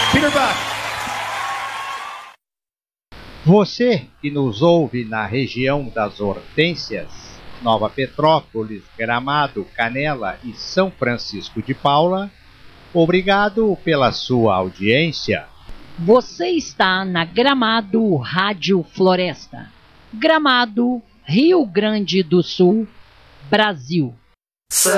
Peter Buck. Você que nos ouve na região das Hortênsias, Nova Petrópolis, Gramado, Canela e São Francisco de Paula, obrigado pela sua audiência. Você está na Gramado Rádio Floresta. Gramado, Rio Grande do Sul, Brasil.